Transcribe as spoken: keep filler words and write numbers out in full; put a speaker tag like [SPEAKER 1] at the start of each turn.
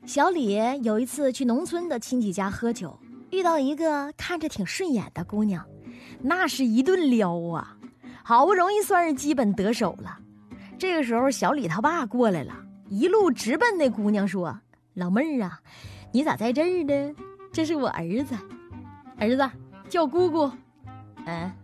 [SPEAKER 1] 小李有一次去农村的亲戚家喝酒，遇到一个看着挺顺眼的姑娘，那是一顿撩啊，好不容易算是基本得手了。这个时候小李他爸过来了，一路直奔那姑娘说：老妹儿啊，你咋在这儿呢？这是我儿子。儿子叫姑姑。嗯，